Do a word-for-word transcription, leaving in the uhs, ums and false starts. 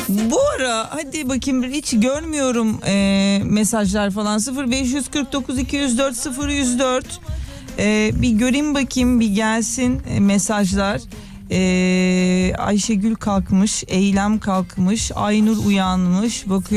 Bu ara hadi bakayım, hiç görmüyorum e, mesajlar falan. Sıfır beş kırk dokuz iki yüz dört sıfır yüz dört e, bir göreyim bakayım, bir gelsin e, mesajlar. e, Ayşegül kalkmış, Eylem kalkmış, Aynur uyanmış, bakıyor.